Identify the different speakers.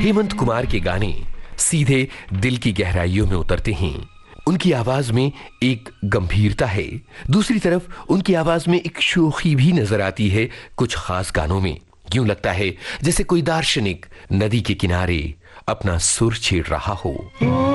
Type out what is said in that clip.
Speaker 1: हेमंत कुमार के गाने सीधे दिल की गहराइयों में उतरते हैं। उनकी आवाज में एक गंभीरता है, दूसरी तरफ उनकी आवाज में एक शोखी भी नजर आती है। कुछ खास गानों में यूं लगता है जैसे कोई दार्शनिक नदी के किनारे अपना सुर छेड़ रहा हो।